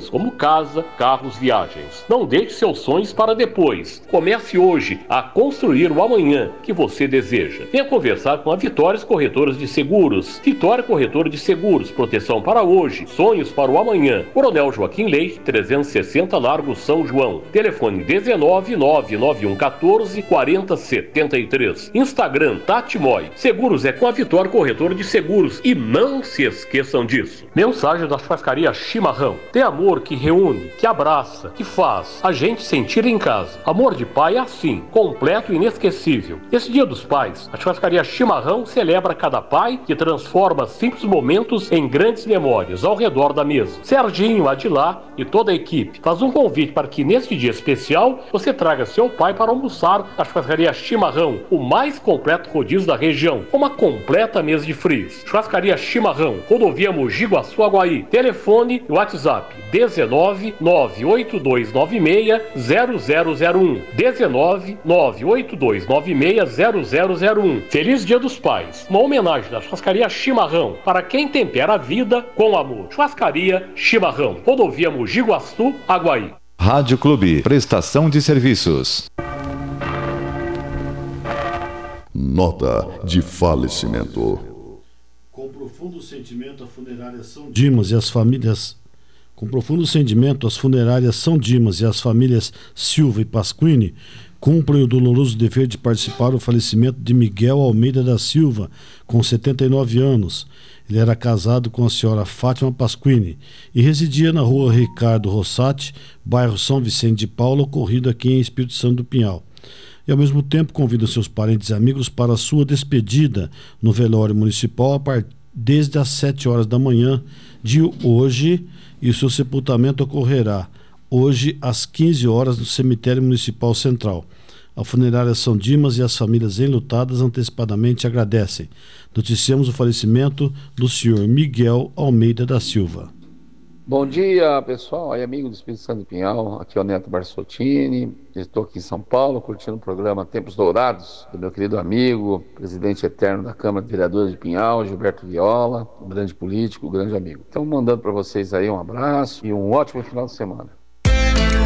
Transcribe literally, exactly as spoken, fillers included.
sonhos, como casa, carros, viagens. Não deixe seus sonhos para depois. Comece hoje a construir o amanhã que você deseja. Venha conversar com a Vitórias Corretoras de Seguros. Vitória Corretora de Seguros, proteção para hoje, sonhos para o amanhã. Coronel Joaquim Leite, trezentos e sessenta Largo São João. Telefone dezenove, nove nove um um quatro, quarenta, setenta e três. Instagram Tati Moy. Seguros é com a Vitória Corretora de Seguros e não se esqueçam disso. Mensagem da churrascaria Chimarrão. Tem amor que reúne, que abraça, que faz a gente sentir em casa. Amor de pai é assim, completo e inesquecível. Esse Dia dos Pais, a churrascaria Chimarrão celebra cada pai que transforma simples momentos em grandes memórias ao redor da mesa. Serginho, Adilá e toda a equipe faz um convite para que neste dia especial você traga seu pai para almoçar na churrascaria Chimarrão, o mais completo rodízio da região, com uma completa mesa de frios. Churrascaria Chimarrão, rodovia Mogi Guaçu Aguaí. Telefone e WhatsApp dezenove, nove oito dois nove seis, zero zero zero um. dezenove, nove oito dois nove seis, zero zero zero um. Feliz Dia dos Pais. Uma homenagem da churrascaria Chimarrão para quem tempera a vida com amor. Churrascaria Chimarrão, rodovia Mogi Guaçu Aguaí. Rádio Clube, prestação de serviços. Nota de falecimento. Com profundo sentimento, a funerária São Dimas e as famílias... Com profundo sentimento, as funerárias São Dimas e as famílias Silva e Pasquini cumprem o doloroso dever de participar do falecimento de Miguel Almeida da Silva, com setenta e nove anos. Ele era casado com a senhora Fátima Pasquini e residia na rua Ricardo Rossati, bairro São Vicente de Paula, ocorrido aqui em Espírito Santo do Pinhal. E ao mesmo tempo convida seus parentes e amigos para a sua despedida no velório municipal a par... desde as sete horas da manhã de hoje, e o seu sepultamento ocorrerá hoje às quinze horas no cemitério municipal central. A funerária São Dimas e as famílias enlutadas antecipadamente agradecem. Noticiamos o falecimento do senhor Miguel Almeida da Silva. Bom dia, pessoal e amigos do Espírito Santo do Pinhal. Aqui é o Neto Barsottini. Estou aqui em São Paulo curtindo o programa Tempos Dourados do meu querido amigo, presidente eterno da Câmara de Vereadores de Pinhal, Gilberto Viola, um grande político, um grande amigo. Então, mandando para vocês aí um abraço e um ótimo final de semana.